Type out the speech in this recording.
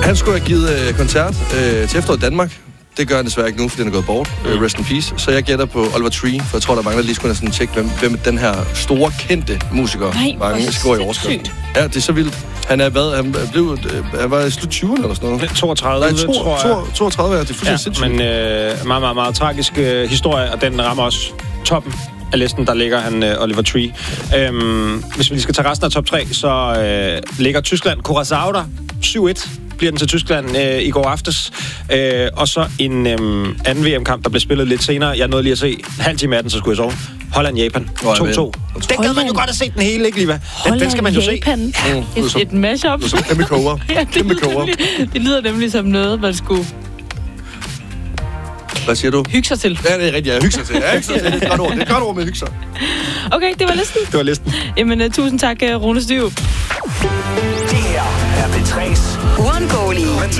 Han skulle have givet koncert til efteråret i Danmark. Det gør han desværre ikke nu, fordi den er gået bort. Rest in peace. Så jeg gætter på Oliver Tree, for jeg tror, der mangler lige skulle sådan tjekke, hvem den her store, kendte musiker mange skriver i overskriften. Ja, det er så vildt. Han er hvad? Han var i slut 20'erne eller sådan noget. 32, nej, 32, ja. Det er fuldstændig sindssygt. Men meget, meget, meget tragisk historie, og den rammer også toppen af listen, der ligger han Oliver Tree. Hvis vi lige skal tage resten af top 3, så ligger Tyskland Curaçao der 7-1. Bliver den til Tyskland i går aftes. Og så en anden VM-kamp, der blev spillet lidt senere. Jeg nåede lige at se halv time af den, så skulle jeg sove. Holland-Japan 2-2. Den gad man jo godt at se den hele, ikke, Liva? Den skal man jo se. Japan. Et mashup. Kæmpe koger. Ja, det lyder nemlig som noget, man skulle... Hvad siger du? Hygge sig til. Ja, det er rigtigt. Hygge sig til. Det er et godt ord. Det er et godt ord med hygge sig. Okay, det var listen. Jamen, tusind tak, Rune Styv. Det her er P3's uundgåelige